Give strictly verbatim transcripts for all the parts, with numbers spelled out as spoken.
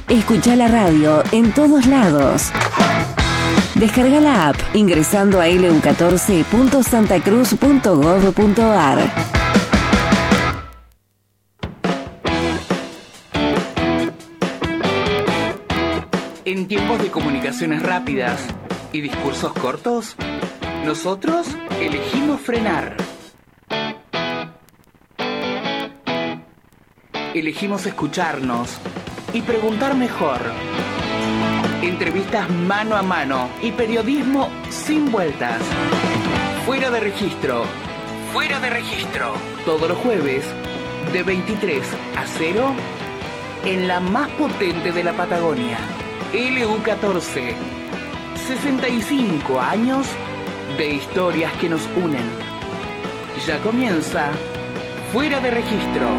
Escucha la radio en todos lados. Descarga la app ingresando a elu catorce punto santacruz punto gov punto ar. En tiempos de comunicaciones rápidas y discursos cortos, nosotros elegimos frenar. Elegimos escucharnos y preguntar mejor. Entrevistas mano a mano y periodismo sin vueltas. Fuera de registro. Fuera de registro. Todos los jueves, de veintitrés a cero, en la más potente de la Patagonia. elu catorce. sesenta y cinco años de historias que nos unen. Ya comienza Fuera de registro.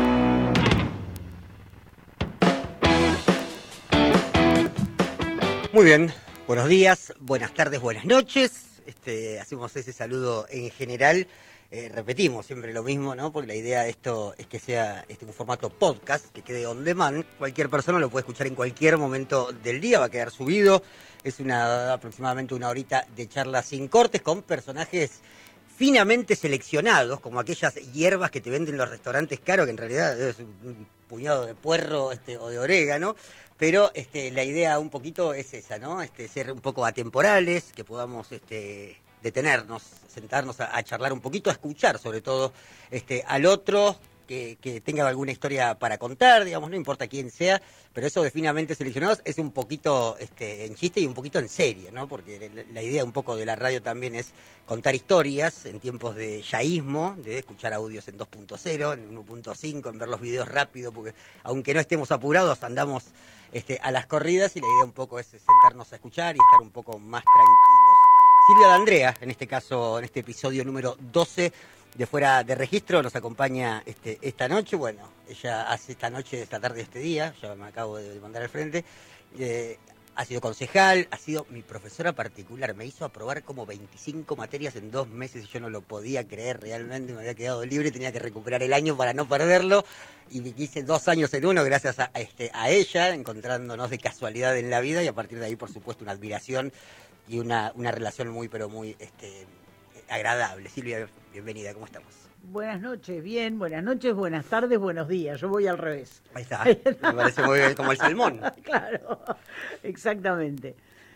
Muy bien, buenos días, buenas tardes, buenas noches. Este, hacemos ese saludo en general. Eh, repetimos siempre lo mismo, ¿no? Porque la idea de esto es que sea este, un formato podcast, que quede on demand. Cualquier persona lo puede escuchar en cualquier momento del día, va a quedar subido. Es una aproximadamente una horita de charla sin cortes con personajes finamente seleccionados, como aquellas hierbas que te venden los restaurantes caros, que en realidad es un puñado de puerro este, o de orégano. Pero este, la idea un poquito es esa, ¿no? Este, ser un poco atemporales, que podamos este, detenernos, sentarnos a, a charlar un poquito, a escuchar sobre todo este, al otro, que, que tenga alguna historia para contar, digamos, no importa quién sea, pero eso de finamente seleccionados es un poquito este, en chiste y un poquito en serio, ¿no? Porque la, la idea un poco de la radio también es contar historias en tiempos de yaísmo, de escuchar audios en dos punto cero, en uno punto cinco, en ver los videos rápido, porque aunque no estemos apurados, andamos Este, a las corridas, y la idea un poco es sentarnos a escuchar y estar un poco más tranquilos. Silvia D'Andrea, en este caso, en este episodio número doce de Fuera de Registro, nos acompaña este, esta noche. Bueno, ella hace esta noche, esta tarde, este día, ya me acabo de mandar al frente, eh, ha sido concejal, ha sido mi profesora particular, me hizo aprobar como veinticinco materias en dos meses y yo no lo podía creer realmente, me había quedado libre, tenía que recuperar el año para no perderlo, y me hice dos años en uno gracias a, a, este, a ella, encontrándonos de casualidad en la vida, y a partir de ahí, por supuesto, una admiración y una, una relación muy, pero muy este, agradable. Silvia, bienvenida, ¿cómo estamos? Buenas noches, bien, buenas noches, buenas tardes, buenos días. Yo voy al revés. Ahí está, me parece muy bien, como el salmón. Claro, exactamente.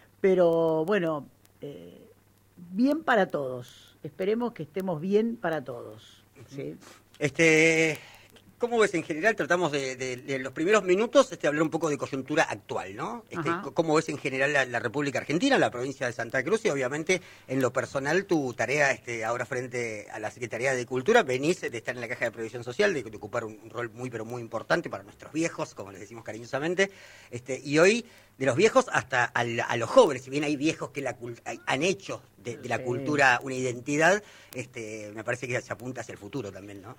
Pero bueno, eh, bien para todos. Esperemos que estemos bien para todos. ¿Sí? Este... ¿Cómo ves en general? Tratamos de, de, de los primeros minutos este, hablar un poco de coyuntura actual, ¿no? Este, ¿Cómo ves en general la, la República Argentina, la provincia de Santa Cruz? Y obviamente, en lo personal, tu tarea este, ahora frente a la Secretaría de Cultura, venís de estar en la Caja de Previsión Social, de, de ocupar un, un rol muy, pero muy importante para nuestros viejos, como les decimos cariñosamente, este, y hoy, de los viejos hasta al, a los jóvenes, si bien hay viejos que la, han hecho de, de la sí. cultura una identidad, este, me parece que se apunta hacia el futuro también, ¿no?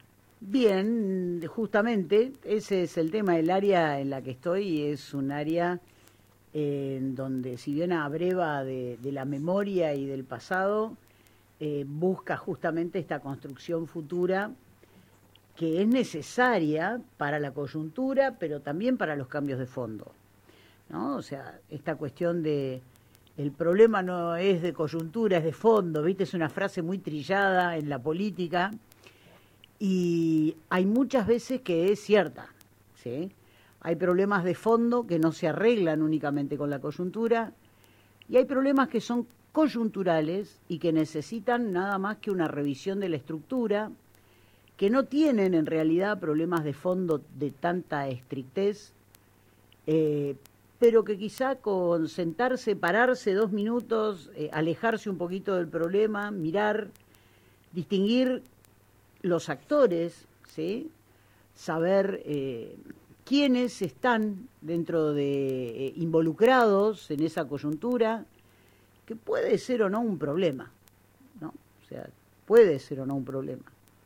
Bien, justamente, ese es el tema. El área en la que estoy es un área eh, en donde, si bien abreva de, de la memoria y del pasado, eh, busca justamente esta construcción futura que es necesaria para la coyuntura, pero también para los cambios de fondo, ¿no? O sea, esta cuestión de el problema no es de coyuntura, es de fondo, ¿viste? Es una frase muy trillada en la política. Y hay muchas veces que es cierta, ¿sí? Hay problemas de fondo que no se arreglan únicamente con la coyuntura, y hay problemas que son coyunturales y que necesitan nada más que una revisión de la estructura, que no tienen en realidad problemas de fondo de tanta estrictez, eh, pero que quizá con sentarse, pararse dos minutos, eh, alejarse un poquito del problema, mirar, distinguir los actores, ¿sí? Saber eh, quiénes están dentro de eh, involucrados en esa coyuntura, que puede ser o no un problema, ¿no? O sea, puede ser o no un problema.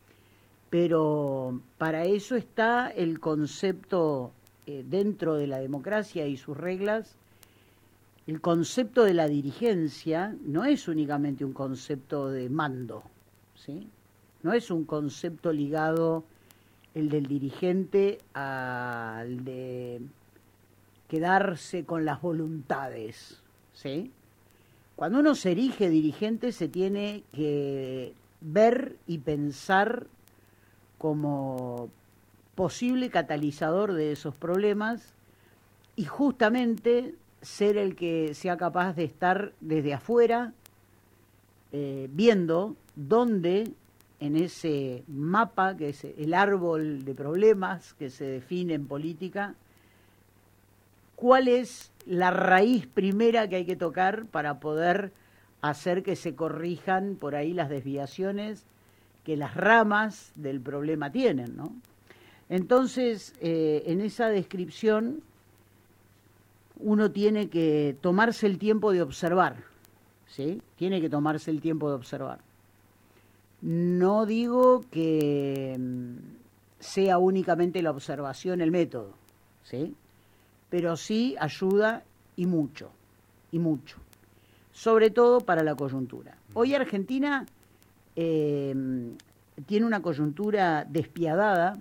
Pero para eso está el concepto eh, dentro de la democracia y sus reglas. El concepto de la dirigencia no es únicamente un concepto de mando, ¿sí? No es un concepto ligado el del dirigente al de quedarse con las voluntades, ¿sí? Cuando uno se erige dirigente se tiene que ver y pensar como posible catalizador de esos problemas y justamente ser el que sea capaz de estar desde afuera eh, viendo dónde en ese mapa, que es el árbol de problemas que se define en política, cuál es la raíz primera que hay que tocar para poder hacer que se corrijan por ahí las desviaciones que las ramas del problema tienen, ¿no? Entonces, eh, en esa descripción, uno tiene que tomarse el tiempo de observar, ¿sí? Tiene que tomarse el tiempo de observar. No digo que sea únicamente la observación el método, ¿sí? Pero sí ayuda y mucho, y mucho. Sobre todo para la coyuntura. Hoy Argentina eh, tiene una coyuntura despiadada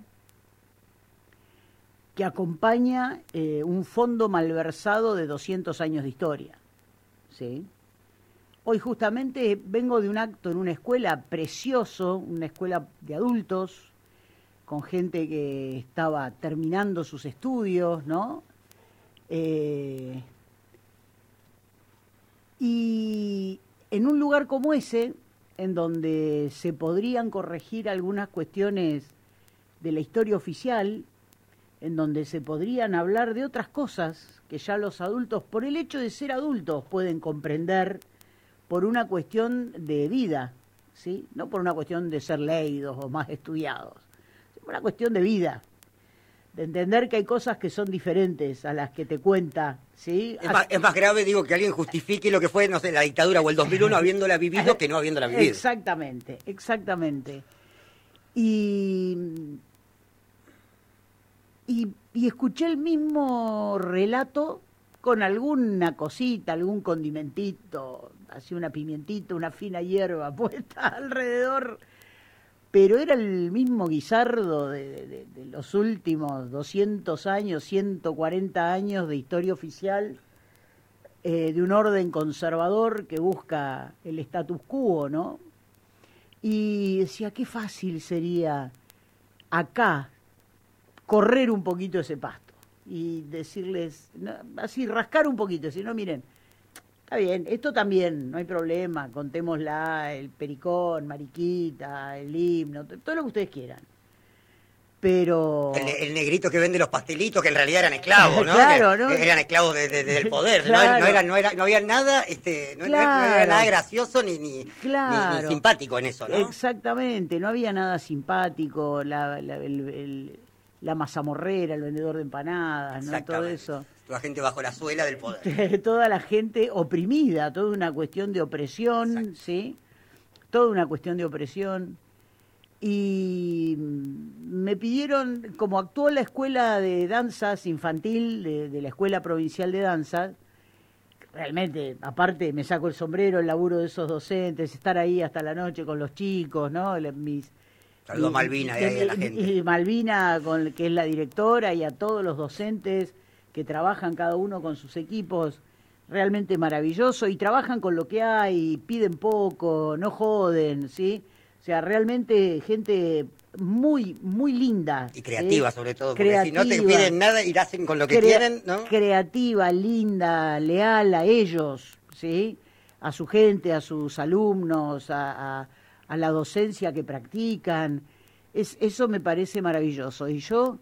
que acompaña eh, un fondo malversado de doscientos años de historia, ¿sí? Hoy justamente vengo de un acto en una escuela precioso, una escuela de adultos, con gente que estaba terminando sus estudios, ¿no? Eh, y en un lugar como ese, en donde se podrían corregir algunas cuestiones de la historia oficial, en donde se podrían hablar de otras cosas que ya los adultos, por el hecho de ser adultos, pueden comprender por una cuestión de vida, ¿sí? No por una cuestión de ser leídos o más estudiados, es una cuestión de vida, de entender que hay cosas que son diferentes a las que te cuenta, ¿sí? Es más, es más grave, digo, que alguien justifique lo que fue, no sé, la dictadura o el dos mil uno habiéndola vivido que no habiéndola vivido. Exactamente, exactamente. Y, y, y escuché el mismo relato con alguna cosita, algún condimentito, así una pimientita, una fina hierba puesta alrededor, pero era el mismo guisardo de, de, de los últimos doscientos años, ciento cuarenta años de historia oficial, eh, de un orden conservador que busca el status quo, ¿no? Y decía, qué fácil sería acá correr un poquito ese pasto y decirles, no, así rascar un poquito, decir, no, miren, está bien, esto también, no hay problema, contémosla, el pericón, mariquita, el himno, todo lo que ustedes quieran. Pero... El, el negrito que vende los pastelitos, que en realidad eran esclavos, ¿no? Claro, que, ¿no? que eran esclavos de, de, del poder, Claro. ¿no? No, era, no, era, no había nada, este, no, Claro. no era nada gracioso ni, ni, Claro. ni, ni simpático en eso, ¿no? Exactamente, no había nada simpático, la, la, el, el, la mazamorrera, el vendedor de empanadas, ¿no? Todo eso. Toda gente bajo la suela del poder. Toda la gente oprimida, toda una cuestión de opresión, exacto, ¿sí? Toda una cuestión de opresión. Y me pidieron, como actuó la escuela de danzas infantil de, de la Escuela Provincial de Danza, realmente, aparte me saco el sombrero, el laburo de esos docentes, estar ahí hasta la noche con los chicos, ¿no? Mis, Saludos a Malvina de ahí a la gente. Y Malvina, con, que es la directora, y a todos los docentes que trabajan cada uno con sus equipos, realmente maravilloso, y trabajan con lo que hay, piden poco, no joden, ¿sí? O sea, realmente gente muy, muy linda. Y creativa, ¿sí? Sobre todo, porque creativa, si no te piden nada y hacen con lo que crea, quieren, ¿no? Creativa, linda, leal a ellos, ¿sí? A su gente, a sus alumnos, a, a, a la docencia que practican. Es, eso me parece maravilloso. Y yo...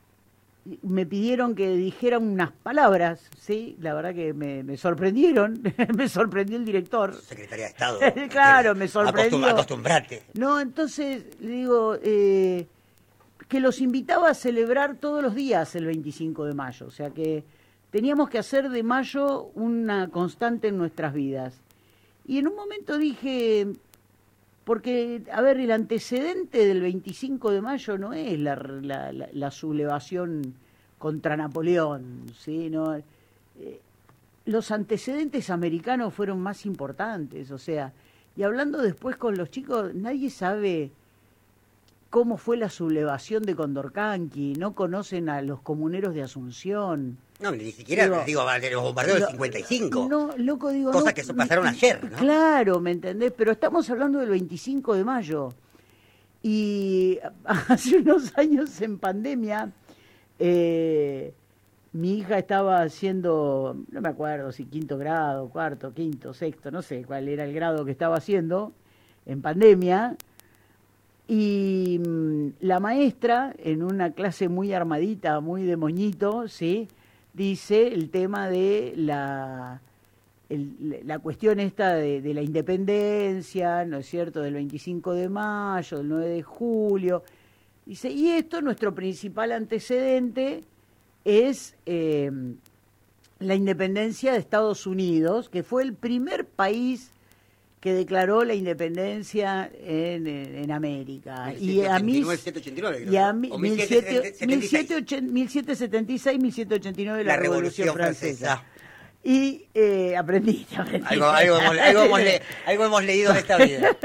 me pidieron que dijera unas palabras, ¿sí? La verdad que me, me sorprendieron, me sorprendió el director. Secretaría de Estado. Claro, me sorprendió. Acostum, acostumbrate. No, entonces, le digo, eh, que los invitaba a celebrar todos los días el veinticinco de mayo, o sea que teníamos que hacer de mayo una constante en nuestras vidas. Y en un momento dije... Porque, a ver, el antecedente del veinticinco de mayo no es la, la, la, la sublevación contra Napoleón, ¿sí? No, eh, los antecedentes americanos fueron más importantes, o sea, y hablando después con los chicos, nadie sabe cómo fue la sublevación de Condorcanqui, no conocen a los comuneros de Asunción. No, ni siquiera, digo, digo de los bombardeos del cincuenta y cinco. No, loco, digo... Cosas no, que se pasaron ayer, ¿no? Claro, ¿me entendés? Pero estamos hablando del veinticinco de mayo. Y hace unos años en pandemia, eh, mi hija estaba haciendo, no me acuerdo si quinto grado, cuarto, quinto, sexto, no sé cuál era el grado que estaba haciendo en pandemia, y mmm, la maestra, en una clase muy armadita, muy de moñito, ¿sí?, dice el tema de la... El, la cuestión esta de, de la independencia, ¿no es cierto?, del veinticinco de mayo, del nueve de julio. Dice, y esto, nuestro principal antecedente es eh, la independencia de Estados Unidos, que fue el primer país que declaró la independencia en, en, en América. mil setecientos ochenta y nueve, y a mil setecientos setenta y seis, mil setecientos ochenta y nueve la, la Revolución, Revolución Francesa. Francesa. Y eh, aprendí, aprendí. Algo, algo, hemos, algo, hemos le, algo hemos leído en esta vida.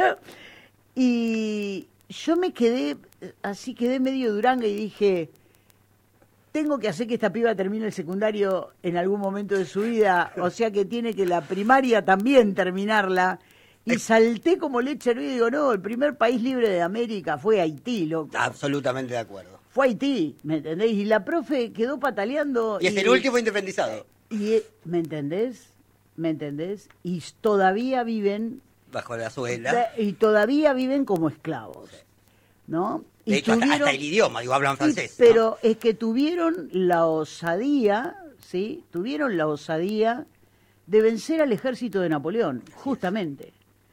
Y yo me quedé, así quedé medio duranga y dije, tengo que hacer que esta piba termine el secundario en algún momento de su vida, o sea que tiene que la primaria también terminarla. Y salté como leche hervida y digo, no, el primer país libre de América fue Haití, loco. Absolutamente de acuerdo. Fue Haití, ¿me entendéis? Y la profe quedó pataleando. Y es y, el último independizado. Y, ¿me entendés? ¿Me entendés? Y todavía viven... Bajo la suela. Y todavía viven como esclavos, ¿no? De y hecho, tuvieron, hasta, hasta el idioma, digo, hablan francés. Y, pero ¿no? Es que tuvieron la osadía, ¿sí? Tuvieron la osadía de vencer al ejército de Napoleón, justamente.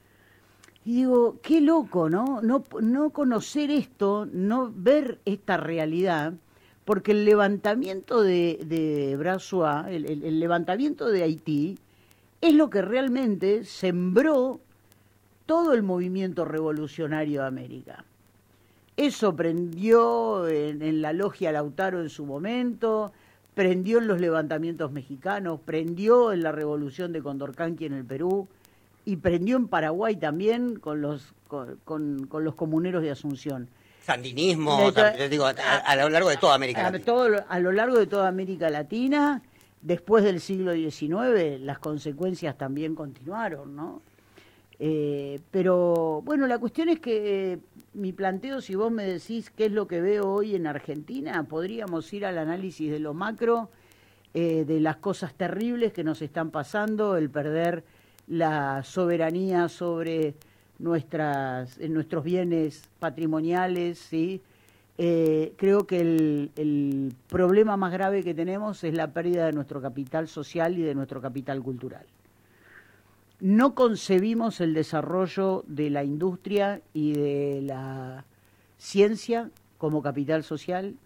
Y digo, qué loco, ¿no? No, no conocer esto, no ver esta realidad... Porque el levantamiento de, de Brazois, el, el, el levantamiento de Haití, es lo que realmente sembró todo el movimiento revolucionario de América. Eso prendió en, en la logia Lautaro en su momento, prendió en los levantamientos mexicanos, prendió en la revolución de Condorcanqui en el Perú, y prendió en Paraguay también con los, con, con, con los comuneros de Asunción. Sandinismo, to- o sea, digo, a, a lo largo de toda América a, Latina. Todo, a lo largo de toda América Latina, después del siglo diecinueve, las consecuencias también continuaron, ¿no? Eh, pero, bueno, la cuestión es que eh, mi planteo, si vos me decís qué es lo que veo hoy en Argentina, podríamos ir al análisis de lo macro, eh, de las cosas terribles que nos están pasando, el perder la soberanía sobre... nuestras en nuestros bienes patrimoniales, ¿sí? Eh, creo que el, el problema más grave que tenemos es la pérdida de nuestro capital social y de nuestro capital cultural. No concebimos el desarrollo de la industria y de la ciencia como capital social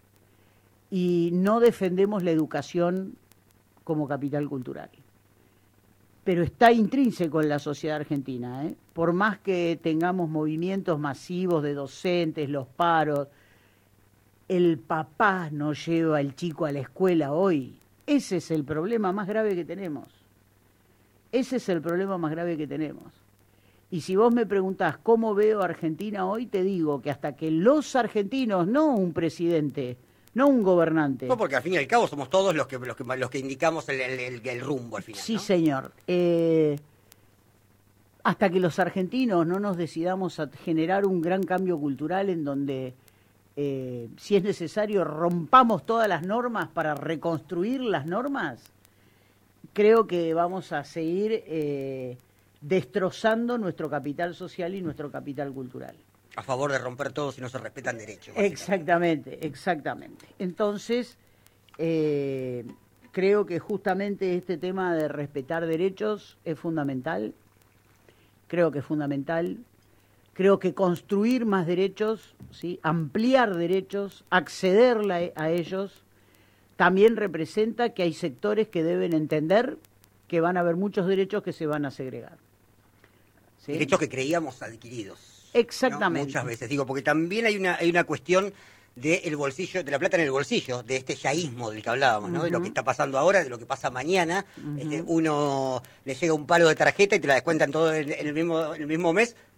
y no defendemos la educación como capital cultural. Pero está intrínseco en la sociedad argentina, ¿eh? Por más que tengamos movimientos masivos de docentes, los paros, el papá no lleva al chico a la escuela hoy. Ese es el problema más grave que tenemos. Ese es el problema más grave que tenemos. Y si vos me preguntás cómo veo a Argentina hoy, te digo que hasta que los argentinos, no un presidente, no un gobernante. No, porque al fin y al cabo somos todos los que los que, los que indicamos el, el, el, el rumbo al final. Sí, ¿no? señor. Eh, hasta que los argentinos no nos decidamos a generar un gran cambio cultural en donde, eh, si es necesario, rompamos todas las normas para reconstruir las normas, creo que vamos a seguir eh, destrozando nuestro capital social y nuestro capital cultural. A favor de romper todo si no se respetan derechos. Exactamente, exactamente. Entonces, eh, creo que justamente este tema de respetar derechos es fundamental. Creo que es fundamental. Creo que construir más derechos, ¿sí? Ampliar derechos, acceder a ellos, también representa que hay sectores que deben entender que van a haber muchos derechos que se van a segregar. ¿Sí? Derechos que creíamos adquiridos. Exactamente. ¿No? Muchas veces, digo, porque también hay una hay una cuestión del bolsillo, de la plata en el bolsillo, de este yaísmo del que hablábamos, ¿no? Uh-huh. De lo que está pasando ahora, de lo que pasa mañana. Uh-huh. Este, uno le llega un palo de tarjeta y te la descuentan todo en, en el mismo en el mismo mes,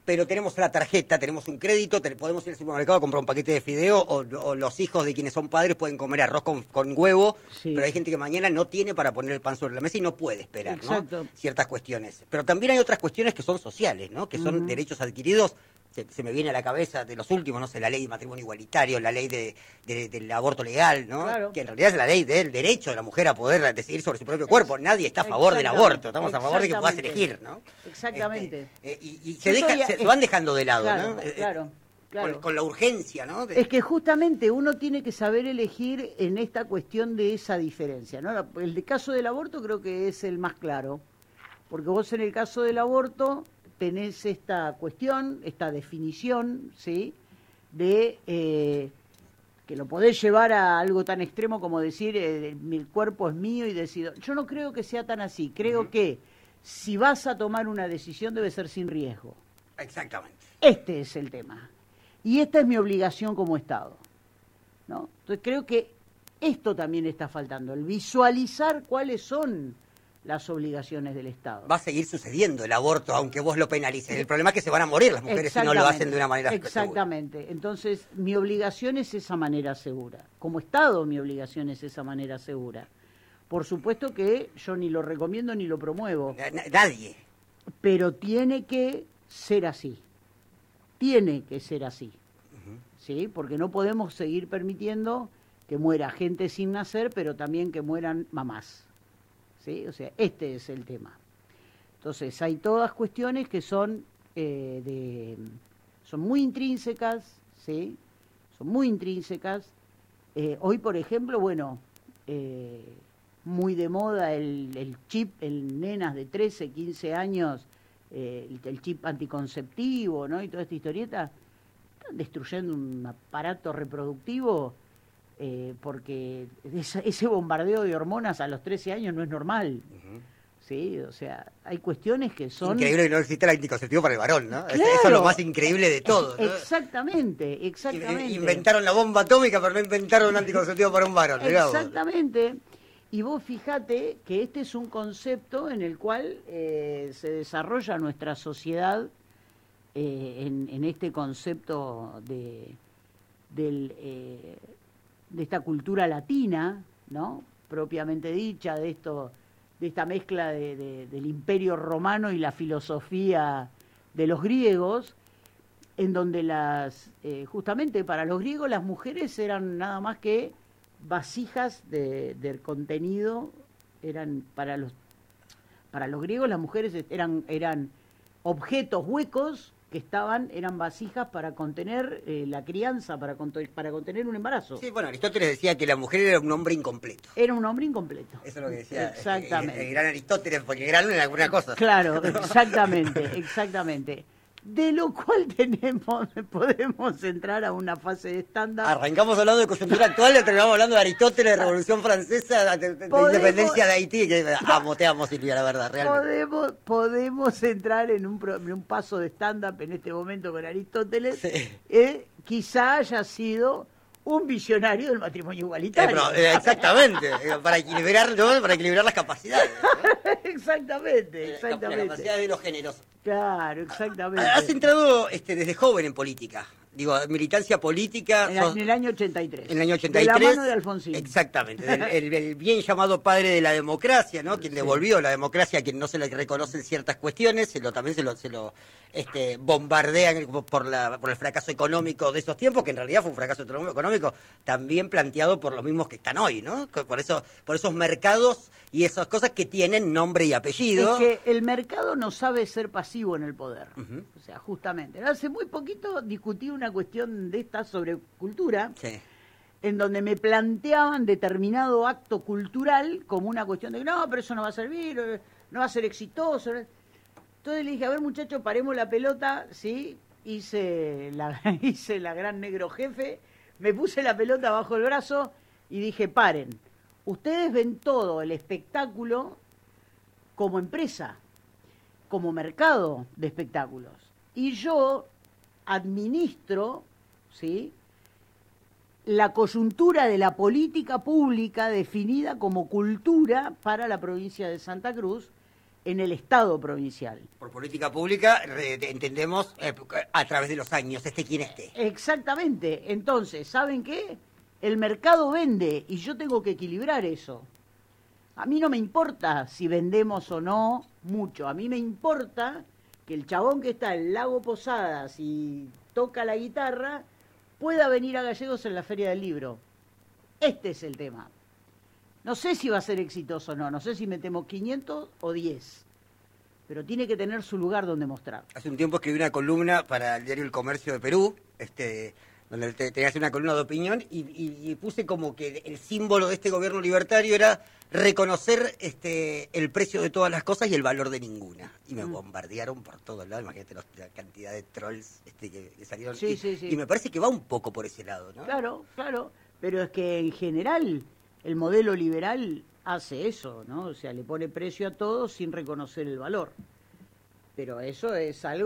pero tenemos la tarjeta, tenemos un crédito, te, podemos ir al supermercado a comprar un paquete de fideo, o, o los hijos de quienes son padres pueden comer arroz con, con huevo, sí. Pero hay gente que mañana no tiene para poner el pan sobre la mesa y no puede esperar, ¿no? Ciertas cuestiones. Pero también hay otras cuestiones que son sociales, ¿no? Que son uh-huh. derechos adquiridos. Se, se me viene a la cabeza de los últimos, no sé, la ley de matrimonio igualitario, la ley de, de, del aborto legal, ¿no? Claro. Que en realidad es la ley del derecho de la mujer a poder decidir sobre su propio cuerpo. Nadie está a favor del aborto, estamos a favor de que puedas elegir, ¿no? Exactamente. Este, eh, y y se, deja, se, se van dejando de lado, claro, ¿no? Claro, claro. Con, con la urgencia, ¿no? De... Es que justamente uno tiene que saber elegir en esta cuestión de esa diferencia, ¿no? El caso del aborto creo que es el más claro, porque vos en el caso del aborto tenés esta cuestión, esta definición, ¿sí? De eh, que lo podés llevar a algo tan extremo como decir eh, mi cuerpo es mío y decido. Yo no creo que sea tan así. Creo uh-huh. que si vas a tomar una decisión debe ser sin riesgo. Exactamente. Este es el tema. Y esta es mi obligación como Estado, ¿no? Entonces creo que esto también está faltando, el visualizar cuáles son las obligaciones del Estado. Va a seguir sucediendo el aborto, aunque vos lo penalices. El problema es que se van a morir las mujeres si no lo hacen de una manera segura. Exactamente. Entonces, mi obligación es esa manera segura. Como Estado, mi obligación es esa manera segura. Por supuesto que yo ni lo recomiendo ni lo promuevo. Nadie. Pero tiene que ser así. Tiene que ser así. Uh-huh. ¿Sí? Porque no podemos seguir permitiendo que muera gente sin nacer, pero también que mueran mamás. ¿Sí? O sea, este es el tema. Entonces, hay todas cuestiones que son eh, de son muy intrínsecas, ¿sí? Son muy intrínsecas. Eh, hoy, por ejemplo, bueno, eh, muy de moda el, el chip, el nenas de trece, quince años, eh, el, el chip anticonceptivo, ¿no? Y toda esta historieta, están destruyendo un aparato reproductivo. Eh, porque esa, ese bombardeo de hormonas a los trece años no es normal. Uh-huh. Sí, o sea, hay cuestiones que son... Increíble que no exista el anticonceptivo para el varón, ¿no? Claro. Eso es lo más increíble de todo, ¿no? Exactamente, exactamente. Inventaron la bomba atómica, pero no inventaron un anticonceptivo para un varón. Exactamente. Y vos fíjate que este es un concepto en el cual eh, se desarrolla nuestra sociedad eh, en, en este concepto de del... Eh, de esta cultura latina, ¿no? Propiamente dicha, de esto, de esta mezcla de, de, del imperio romano y la filosofía de los griegos, en donde las, eh, justamente para los griegos las mujeres eran nada más que vasijas de, del contenido, eran para los, para los griegos las mujeres eran, eran objetos huecos que estaban, eran vasijas para contener eh, la crianza, para, para contener un embarazo. Sí, bueno, Aristóteles decía que la mujer era un hombre incompleto. Era un hombre incompleto. Eso es lo que decía exactamente. El, el gran Aristóteles, porque gran en alguna cosa. Claro, exactamente, exactamente. De lo cual tenemos, podemos entrar a una fase de stand-up. Arrancamos hablando de coyuntura actual, terminamos hablando de Aristóteles, de Revolución Francesa, de, de, de independencia de Haití, que amo, te amo, Silvia, la verdad, realmente. Podemos, podemos entrar en un, en un paso de stand-up en este momento con Aristóteles, sí. eh, quizá haya sido un visionario del matrimonio igualitario. Eh, pero, eh, exactamente, para equilibrar, ¿no? Para equilibrar las capacidades, ¿no? exactamente, exactamente. Las capacidades de los géneros. Claro, exactamente. Has entrado este, desde joven en política. Digo, militancia política... En, sos, en el año ochenta y tres. En el año ochenta y tres. De la mano de Alfonsín. Exactamente. El, el, el bien llamado padre de la democracia, ¿no? Quien sí. devolvió la democracia a quien no se le reconocen ciertas cuestiones, se lo, también se lo, se lo este, bombardean por, la, por el fracaso económico de esos tiempos, que en realidad fue un fracaso económico también planteado por los mismos que están hoy, ¿no? Por, eso, por esos mercados y esas cosas que tienen nombre y apellido. Es que el mercado no sabe ser pasivo en el poder. Uh-huh. O sea, justamente. Hace muy poquito discutí una cuestión de esta sobre cultura, sí. en donde me planteaban determinado acto cultural como una cuestión de que no, pero eso no va a servir, no va a ser exitoso. Entonces le dije, a ver muchachos, paremos la pelota, ¿sí? Hice la, hice la gran negro jefe, me puse la pelota bajo el brazo y dije, paren, ustedes ven todo el espectáculo como empresa, como mercado de espectáculos. Y yo administro, ¿sí?, la coyuntura de la política pública definida como cultura para la provincia de Santa Cruz, en el Estado provincial. Por política pública eh, entendemos eh, a través de los años, esté quien esté. Exactamente. Entonces, ¿saben qué? El mercado vende y yo tengo que equilibrar eso. A mí no me importa si vendemos o no mucho. A mí me importa que el chabón que está en Lago Posadas y toca la guitarra pueda venir a Gallegos en la Feria del Libro. Este es el tema. No sé si va a ser exitoso o no, no sé si metemos quinientos o diez, pero tiene que tener su lugar donde mostrar. Hace un tiempo escribí una columna para el diario El Comercio de Perú, este, donde te, tenía que hacer una columna de opinión, y, y, y puse como que el símbolo de este gobierno libertario era reconocer este, el precio de todas las cosas y el valor de ninguna. Y me mm. bombardearon por todos lados, imagínate los, la cantidad de trolls este, que, que salieron. Sí, y, sí, sí. y me parece que va un poco por ese lado, ¿no? Claro, claro, pero es que en general el modelo liberal hace eso, ¿no? O sea, le pone precio a todo sin reconocer el valor. Pero eso es algo